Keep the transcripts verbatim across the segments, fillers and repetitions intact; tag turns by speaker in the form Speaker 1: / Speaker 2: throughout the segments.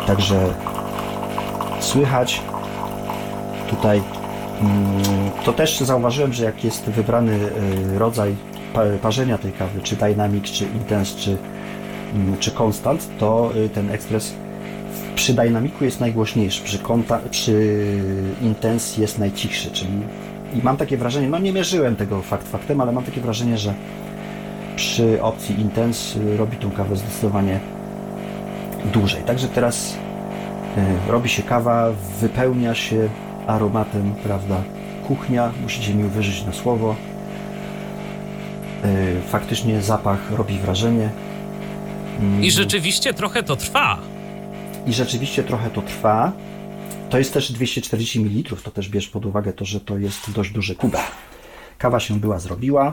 Speaker 1: Także słychać tutaj, to też zauważyłem, że jak jest wybrany rodzaj parzenia tej kawy, czy Dynamic, czy Intense, czy, czy Constant, to ten ekspres przy Dynamicu jest najgłośniejszy, przy, przy Intense jest najcichszy, czyli i mam takie wrażenie, no nie mierzyłem tego fakt faktem, ale mam takie wrażenie, że przy opcji Intense robi tą kawę zdecydowanie dłużej. Także teraz y, robi się kawa, wypełnia się aromatem, prawda, kuchnia, musicie mi uwierzyć na słowo. Y, faktycznie zapach robi wrażenie.
Speaker 2: Y, I rzeczywiście trochę to trwa.
Speaker 1: I rzeczywiście trochę to trwa. To jest też dwieście czterdzieści mililitrów, to też bierz pod uwagę to, że to jest dość duży kubek. Kawa się była zrobiła.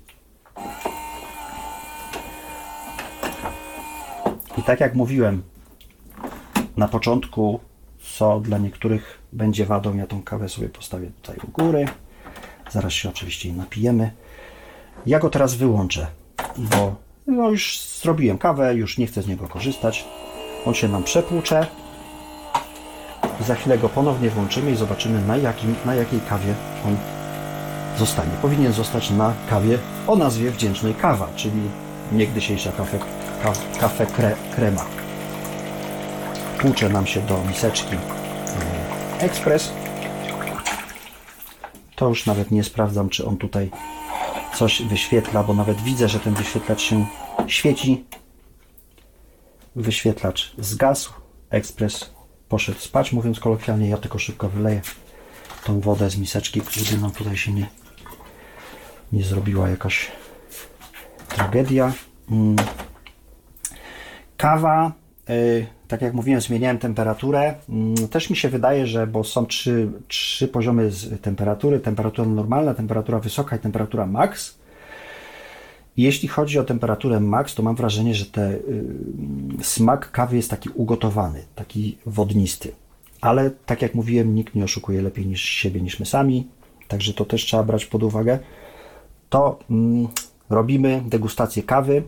Speaker 1: I tak jak mówiłem na początku, co dla niektórych będzie wadą, ja tą kawę sobie postawię tutaj u góry. Zaraz się oczywiście jej napijemy. Ja go teraz wyłączę, bo no już zrobiłem kawę, już nie chcę z niego korzystać. On się nam przepłucze. Za chwilę go ponownie włączymy i zobaczymy, na, jakim, na jakiej kawie on zostanie. Powinien zostać na kawie o nazwie Wdzięcznej Kawa, czyli niegdysiejsza kafe, kafe, kafe kre, krema. Tłucze nam się do miseczki ekspres. To już nawet nie sprawdzam, czy on tutaj coś wyświetla, bo nawet widzę, że ten wyświetlacz się świeci. Wyświetlacz zgasł, ekspres poszedł spać, mówiąc kolokwialnie. Ja tylko szybko wyleję tą wodę z miseczki, żeby nam tutaj się nie, nie zrobiła jakaś tragedia. Kawa, yy, tak jak mówiłem, zmieniałem temperaturę. Yy, też mi się wydaje, że bo są trzy, trzy poziomy z temperatury. Temperatura normalna, temperatura wysoka i temperatura max. I jeśli chodzi o temperaturę max, to mam wrażenie, że te, yy, smak kawy jest taki ugotowany, taki wodnisty. Ale tak jak mówiłem, nikt nie oszukuje lepiej niż siebie, niż my sami. Także to też trzeba brać pod uwagę. To yy, robimy degustację kawy.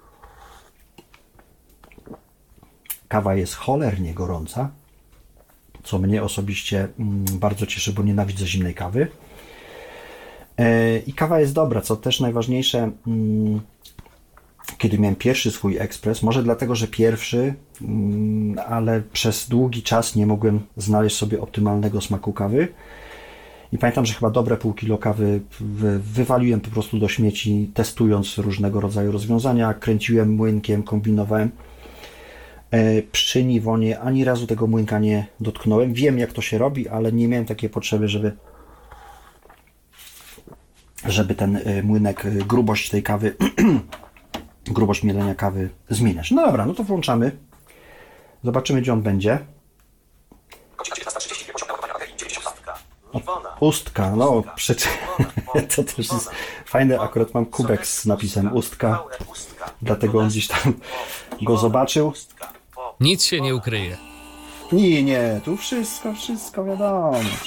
Speaker 1: Kawa jest cholernie gorąca, co mnie osobiście mm, bardzo cieszy, bo nienawidzę zimnej kawy. Yy, I kawa jest dobra, co też najważniejsze, yy, kiedy miałem pierwszy swój ekspres, może dlatego, że pierwszy, yy, ale przez długi czas nie mogłem znaleźć sobie optymalnego smaku kawy. I pamiętam, że chyba dobre pół kilo kawy wy, wywaliłem po prostu do śmieci, testując różnego rodzaju rozwiązania, kręciłem młynkiem, kombinowałem. Przy Niwonie ani razu tego młynka nie dotknąłem. Wiem, jak to się robi, ale nie miałem takiej potrzeby, żeby żeby ten młynek, grubość tej kawy, grubość mielenia kawy zmieniać. No dobra, no to włączamy. Zobaczymy, gdzie on będzie. Ustka, no przecież to też jest fajne, akurat mam kubek z napisem Ustka, dlatego on gdzieś tam go zobaczył.
Speaker 2: Nic się nie ukryje.
Speaker 1: Nie, nie, tu wszystko, wszystko wiadomo.